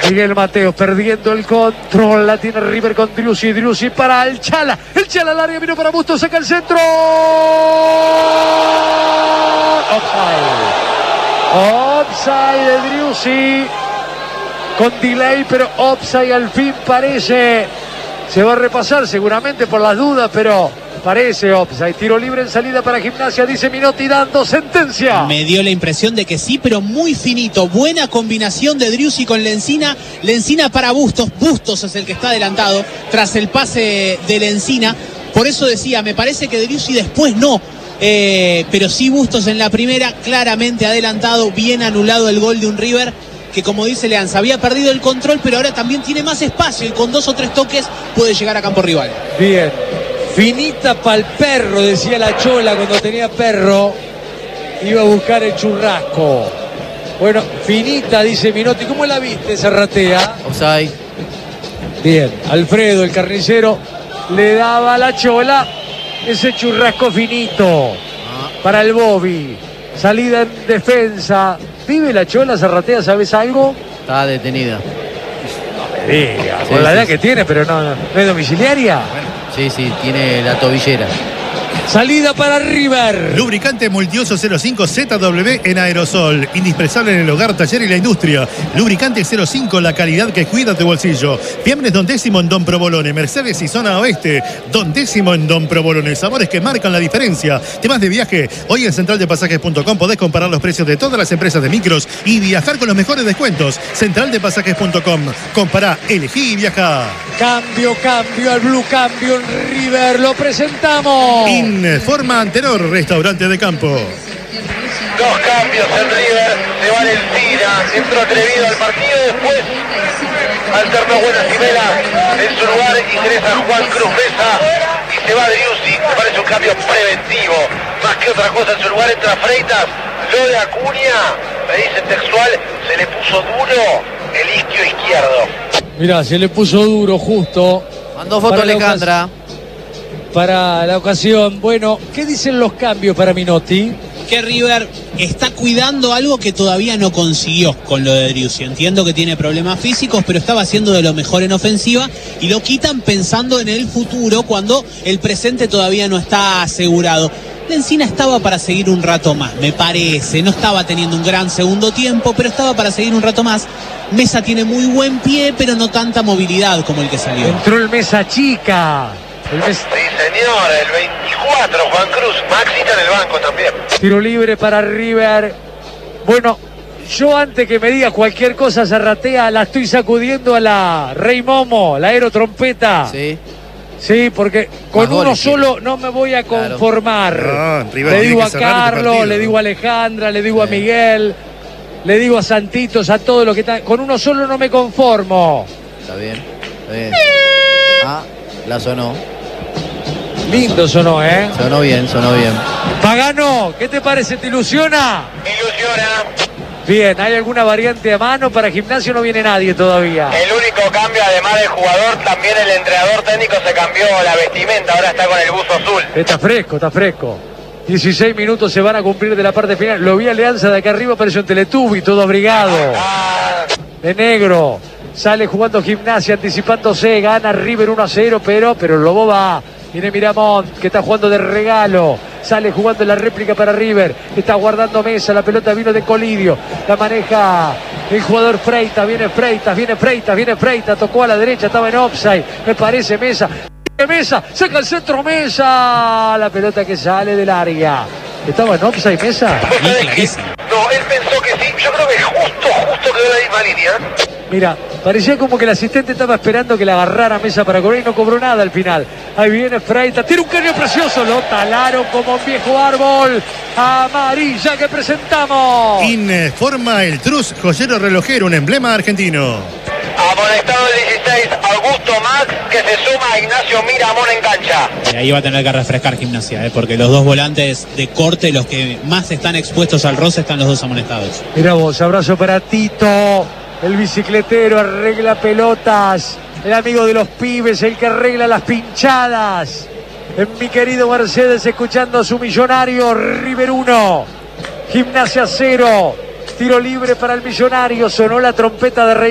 Miguel Mateos perdiendo el control. La tiene River con Driussi. Driussi para el Chala. El Chala al área, vino para Bustos, saca el centro. Offside de Driussi. Con delay, pero offside al fin parece. Se va a repasar seguramente por las dudas, pero parece offside. Tiro libre en salida para Gimnasia, dice Minotti, dando sentencia. Me dio la impresión de que sí, pero muy finito. Buena combinación de Driussi con Lencina. Lencina para Bustos. Bustos es el que está adelantado tras el pase de Lencina. Por eso decía, me parece que Driussi después no. Pero sí Bustos en la primera, claramente adelantado. Bien anulado el gol de un River que, como dice Leanza, había perdido el control, pero ahora también tiene más espacio y con 2 o 3 toques puede llegar a campo rival. Bien. Finita pa'l perro, decía la Chola cuando tenía perro. Iba a buscar el churrasco. Bueno, finita, dice Minotti. ¿Cómo la viste, Zarratea? Offside. Bien, Alfredo, el carnicero, le daba a la Chola ese churrasco finito para el Bobby. Salida en defensa. ¿Vive la Chola, Zarratea? ¿Sabes algo? Está detenida. No me digas, Sí, con la edad sí. que tiene, pero no es domiciliaria. Sí, tiene la tobillera. Salida para River. Lubricante multiuso 05 ZW en aerosol. Indispensable en el hogar, taller y la industria. Lubricante 05, la calidad que cuida tu bolsillo. Fiambres Don Décimo en Don Provolone. Mercedes y zona oeste. Don Décimo en Don Provolone. Sabores que marcan la diferencia. Temas de viaje. Hoy en centraldepasajes.com podés comparar los precios de todas las empresas de micros y viajar con los mejores descuentos. Centraldepasajes.com. Compará, elegí y viajá. Cambio al Blue, cambio en River. Lo presentamos. Forma Antenor, restaurante de campo. 2 cambios en River, se va Lencina, entró atrevido al partido, después alternó buenas cimelas, en su lugar ingresa Juan Cruz Mesa y se va Driussi, me parece un cambio preventivo, más que otra cosa. En su lugar entra Freitas, lo de Acuña, me dice textual, se le puso duro el isquio izquierdo. Mirá, se le puso duro justo. Mandó foto Alejandra. Para la ocasión. Bueno, ¿qué dicen los cambios para Minotti? Que River está cuidando algo que todavía no consiguió con lo de Driussi. Entiendo que tiene problemas físicos, pero estaba haciendo de lo mejor en ofensiva y lo quitan pensando en el futuro cuando el presente todavía no está asegurado. Lencina estaba para seguir un rato más, me parece. No estaba teniendo un gran segundo tiempo, pero estaba para seguir un rato más. Mesa tiene muy buen pie, pero no tanta movilidad como el que salió. Entró el Mesa Chica. Sí, señor, el 24, Juan Cruz. Maxi está en el banco también. Tiro libre para River. Bueno, yo antes que me diga cualquier cosa, Zarratea, la estoy sacudiendo a la Rey Momo, la aerotrompeta. Sí. Sí, porque con Más uno goles solo no me voy a conformar. No, River Le tiene digo que a cerrar este Carlos, partido. le digo a Alejandra, le digo a Miguel, le digo a Santitos, a todos los que están. Con uno solo no me conformo. Está bien. La sonó. Lindo sonó, ¿eh? Sonó bien. Pagano, ¿qué te parece? ¿Te ilusiona? Me ilusiona. Bien, ¿hay alguna variante a mano? Para Gimnasio no viene nadie todavía. El único cambio, además del jugador, también el entrenador técnico se cambió la vestimenta, ahora está con el buzo azul. Está fresco. 16 minutos se van a cumplir de la parte final. Lo vi a Alianza de acá arriba, pareció un Teletubby, todo abrigado. De negro. Sale jugando Gimnasia, anticipándose, gana River 1-0, pero el Lobo va. Viene Miramont, que está jugando de regalo. Sale jugando en la réplica para River. Está guardando Mesa, la pelota vino de Colidio. La maneja el jugador Freitas. Viene Freitas. Tocó a la derecha, estaba en offside. Me parece Mesa. Mesa, saca el centro Mesa. La pelota que sale del área. ¿Estaba en offside Mesa? No, él pensó que sí. Yo creo que justo quedó en la misma línea. Mira, parecía como que el asistente estaba esperando que la agarrara Mesa para cobrar y no cobró nada al final. Ahí viene Freitas, tiene un caño precioso, lo talaron como un viejo árbol. Amarilla que presentamos. Informa el Trus, joyero relojero, un emblema argentino. Amonestado el 16, Augusto Max, que se suma a Ignacio Miramón en cancha. Y ahí va a tener que refrescar Gimnasia, porque los dos volantes de corte, los que más están expuestos al roce, están los dos amonestados. Mira vos, abrazo para Tito. El bicicletero arregla pelotas. El amigo de los pibes, el que arregla las pinchadas. Mi querido Mercedes, escuchando a su Millonario. River 1, Gimnasia 0. Tiro libre para el Millonario. Sonó la trompeta de Rey.